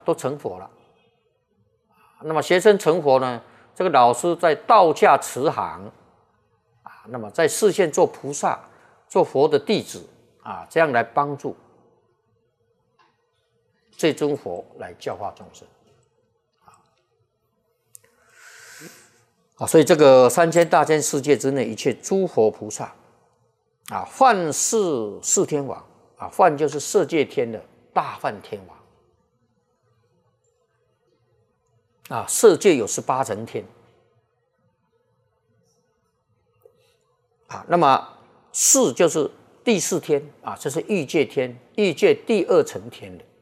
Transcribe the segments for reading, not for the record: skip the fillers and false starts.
都成佛了。那么学生成佛呢，这个老师在道家慈航那么在示现做菩萨、做佛的弟子这样来帮助这尊佛来教化众生所以这个3000大千世界之内，一切诸佛菩萨梵是四天王梵就是色界天的大梵天王色界有18层天那么四就是第4天这是欲界天，欲界第2层天的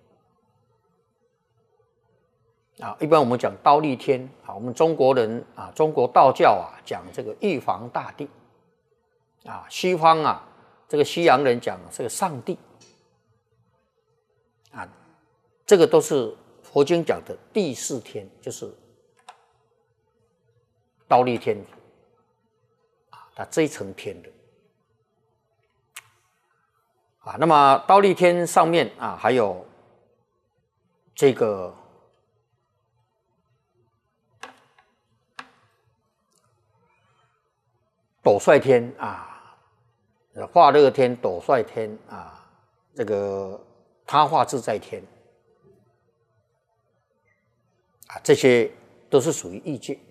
一般我们讲忉利天我们中国人中国道教讲这个玉皇大帝西方这个西洋人讲这个上帝这个都是佛经讲的第4天，就是忉利天它这一层天的那么忉利天上面还有这个斗率天化乐天、斗率天这个他化自在天这些都是属于欲界。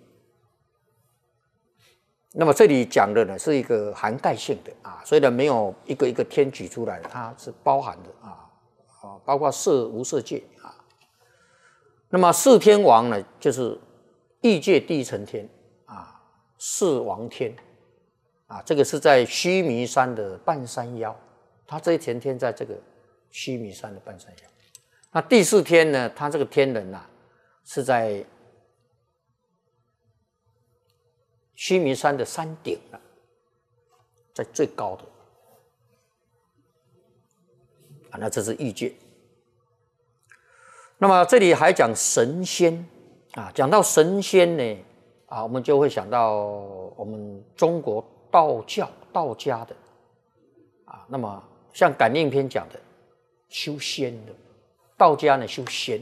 那么这里讲的呢是一个涵盖性的虽然没有一个一个天举出来，它是包含的包括色无色界那么四天王呢，就是欲界第1层天四王天这个是在须弥山的半山腰，它这一层天在这个须弥山的半山腰。那第4天呢，它这个天人是在须弥山的山顶在最高的那这是欲界。那么这里还讲神仙讲到神仙呢我们就会想到我们中国道教道家的那么像感应篇讲的修仙的，道家呢修仙。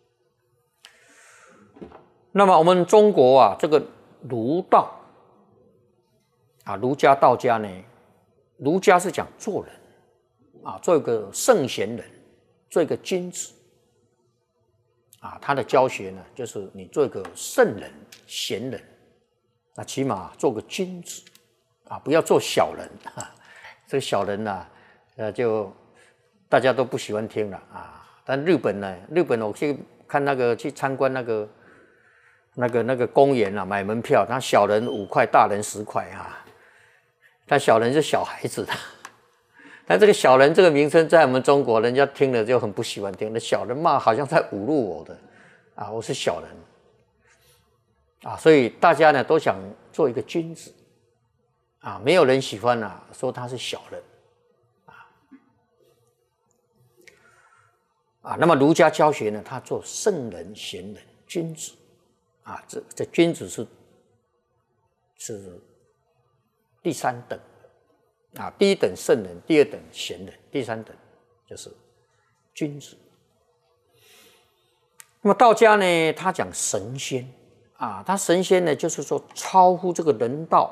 那么我们中国这个儒道儒家道家呢，儒家是讲做人做一个圣贤人，做一个君子他的教学呢就是你做一个圣人贤人，那起码做个君子不要做小人这个小人就大家都不喜欢听了但日本呢，日本我去看去参观那个公园买门票，他小人5块，大人10块但小人是小孩子的，但这个小人这个名称在我们中国人家听了就很不喜欢听，那小人嘛好像在侮辱我的我是小人所以大家呢都想做一个君子没有人喜欢说他是小人那么儒家教学呢，他做圣人贤人君子这君子是第3等第1等圣人，第2等贤人，第3等就是君子。那么道家呢，他讲神仙他神仙呢就是说超乎这个人道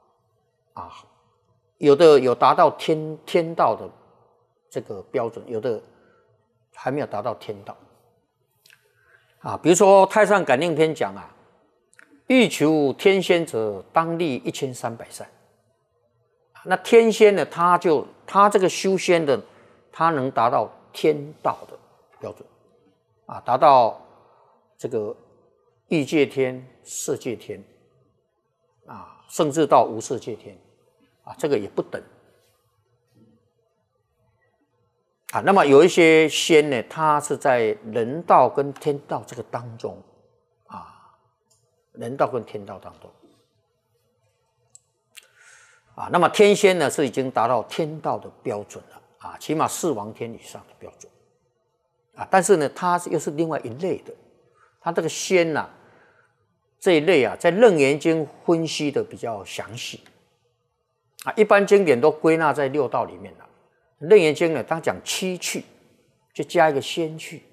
有的有达到天道的这个标准，有的还没有达到天道比如说太上感应篇讲欲求天仙者，当立1300善。那天仙呢，他这个修仙的，他能达到天道的标准达到这个欲界天、色界天甚至到无色界天这个也不等那么有一些仙呢，他是在人道跟天道这个当中人道跟天道当中那么天仙呢是已经达到天道的标准了起码4王天以上的标准但是呢它又是另外一类的，它这个仙这一类在楞严经分析的比较详细一般经典都归纳在6道里面了。楞严经呢，它讲7趣，就加一个仙趣